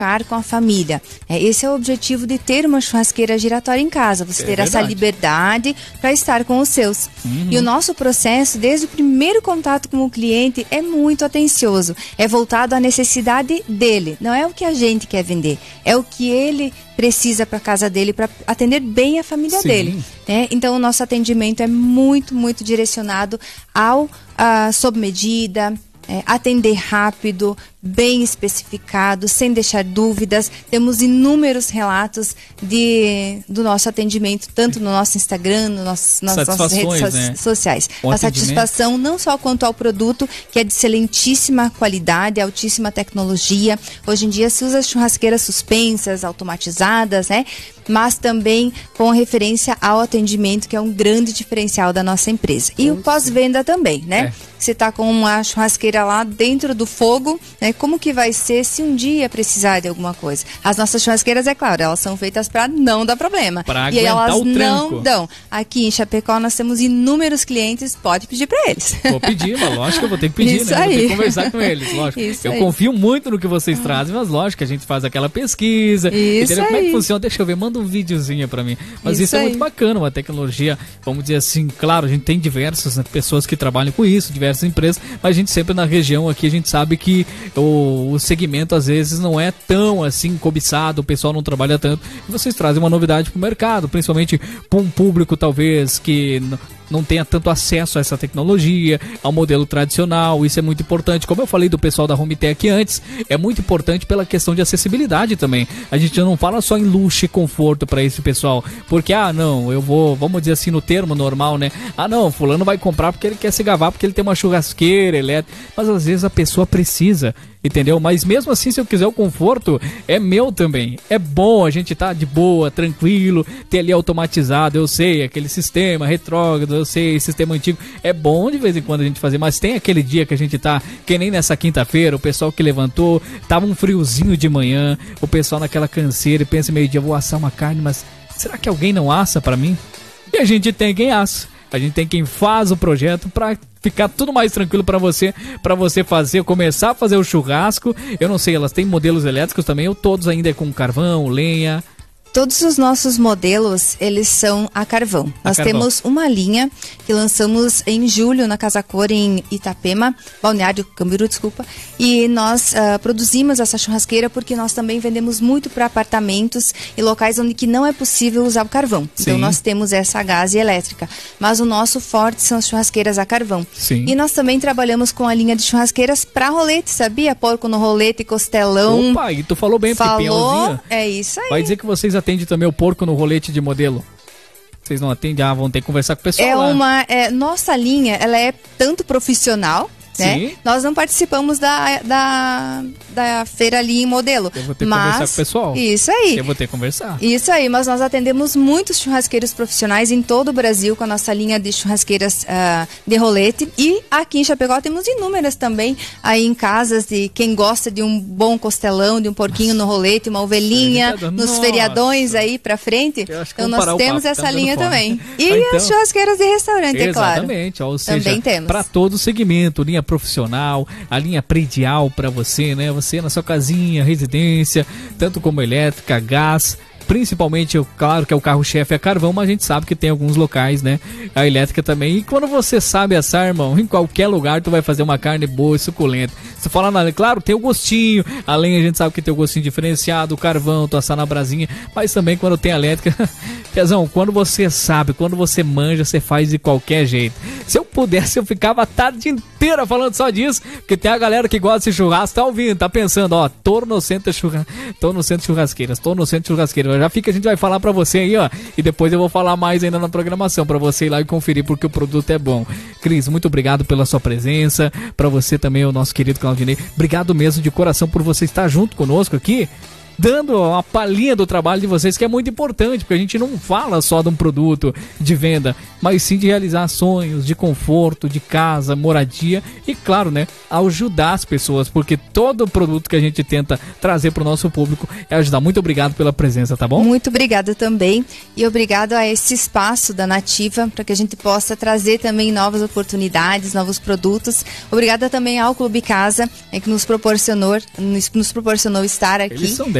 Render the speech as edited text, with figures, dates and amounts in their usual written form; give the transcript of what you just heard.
com a família. Esse é o objetivo de ter uma churrasqueira giratória em casa, você ter essa liberdade para estar com os seus. E o nosso processo, desde o primeiro contato com o cliente, é muito atencioso, é voltado à necessidade dele, não é o que a gente quer vender, é o que ele precisa para casa dele, para atender bem a família dele. Então o nosso atendimento é muito, muito direcionado ao sob medida, atender rápido, bem especificado, sem deixar dúvidas. Temos inúmeros relatos do nosso atendimento, tanto no nosso Instagram, nas nossas redes sociais. A satisfação não só quanto ao produto, que é de excelentíssima qualidade, altíssima tecnologia. Hoje em dia se usa churrasqueiras suspensas, automatizadas, mas também com referência ao atendimento, que é um grande diferencial da nossa empresa. E o pós-venda também, Você está com uma churrasqueira lá dentro do fogo, como que vai ser se um dia precisar de alguma coisa? As nossas churrasqueiras, é claro, elas são feitas para não dar problema. Pra e elas o não tranco. dão. Aqui em Chapecó nós temos inúmeros clientes, pode pedir para eles. Vou pedir, mas lógico que eu vou ter que pedir, Isso Vou ter aí. que conversar com eles, lógico. Eu confio muito no que vocês trazem, mas lógico que a gente faz aquela pesquisa, entendeu? Como é que funciona? Deixa eu ver, manda um videozinho para mim. Mas isso é muito bacana, uma tecnologia, vamos dizer assim, claro, a gente tem diversas pessoas que trabalham com isso, diversas empresas, mas a gente sempre na região aqui, a gente sabe que o segmento às vezes não é tão assim cobiçado, o pessoal não trabalha tanto, e vocês trazem uma novidade para o mercado, principalmente para um público talvez que não tenha tanto acesso a essa tecnologia, ao modelo tradicional. Isso é muito importante. Como eu falei do pessoal da Hometech antes, é muito importante pela questão de acessibilidade também. A gente não fala só em luxo e conforto para esse pessoal, porque, não, eu vou, vamos dizer assim, no termo normal, não, fulano vai comprar porque ele quer se gavar, porque ele tem uma churrasqueira elétrica, mas às vezes a pessoa precisa, entendeu? Mas mesmo assim, se eu quiser o conforto, é meu também. É bom a gente tá de boa, tranquilo, ter ali automatizado, eu sei, aquele sistema retrógrado, eu sei, sistema antigo, é bom de vez em quando a gente fazer, mas tem aquele dia que a gente tá, que nem nessa quinta-feira, o pessoal que levantou, tava um friozinho de manhã, o pessoal naquela canseira e pensa, meio-dia, vou assar uma carne, mas será que alguém não assa pra mim? E a gente tem quem assa, a gente tem quem faz o projeto pra ficar tudo mais tranquilo para você fazer, começar a fazer o churrasco. Eu não sei, elas têm modelos elétricos também, ou todos ainda é com carvão, lenha? Todos os nossos modelos, eles são a carvão. Nós temos uma linha que lançamos em julho na Casa Cor, em Itapema, Balneário Camboriú, desculpa. E nós produzimos essa churrasqueira porque nós também vendemos muito para apartamentos e locais onde que não é possível usar o carvão. Então nós temos essa a gás e elétrica. Mas o nosso forte são as churrasqueiras a carvão. E nós também trabalhamos com a linha de churrasqueiras para rolete, sabia? Porco no rolete, costelão. Opa, e tu falou bem, porque peãozinho. É isso aí. Vai dizer que vocês atende também o porco no rolete de modelo? Vocês não atendem? Vão ter que conversar com o pessoal lá. Nossa linha, ela é tanto profissional, nós não participamos da feira ali em modelo. Eu vou ter que conversar com o pessoal. Isso aí. Eu vou ter que conversar. Isso aí, mas nós atendemos muitos churrasqueiros profissionais em todo o Brasil com a nossa linha de churrasqueiras de rolete. E aqui em Chapecó temos inúmeras também aí em casas de quem gosta de um bom costelão, de um porquinho no rolete, uma ovelhinha, nos feriadões aí pra frente. Então nós temos essa linha também. E as churrasqueiras de restaurante, é claro. Exatamente, ou seja, também temos. Para todo o segmento, linha profissional, a linha predial para você, você na sua casinha, residência, tanto como elétrica, gás, principalmente, claro que é o carro-chefe é carvão, mas a gente sabe que tem alguns locais, a elétrica também. E quando você sabe assar, irmão, em qualquer lugar tu vai fazer uma carne boa e suculenta. Você fala, claro, tem o gostinho, a lenha a gente sabe que tem o gostinho diferenciado, o carvão, tu assar na brasinha, mas também quando tem a elétrica, Piazão, quando você sabe, quando você manja, você faz de qualquer jeito. Se eu pudesse, eu ficava a tarde inteira falando só disso, porque tem a galera que gosta de churrasco, tá ouvindo, tá pensando, tô no centro de churrasqueiras, já fica, a gente vai falar pra você aí, e depois eu vou falar mais ainda na programação, pra você ir lá e conferir, porque o produto é bom. Cris, muito obrigado pela sua presença, pra você também, o nosso querido Claudinei, obrigado mesmo de coração por você estar junto conosco aqui. dando uma palhinha do trabalho de vocês, que é muito importante, porque a gente não fala só de um produto de venda, mas sim de realizar sonhos, de conforto, de casa, moradia e, claro, né, ajudar as pessoas, porque todo produto que a gente tenta trazer para o nosso público é ajudar. Muito obrigado pela presença, tá bom? Muito obrigada também, e obrigado a esse espaço da Nativa, para que a gente possa trazer também novas oportunidades, novos produtos. Obrigada também ao Clube Casa, que nos proporcionou estar aqui.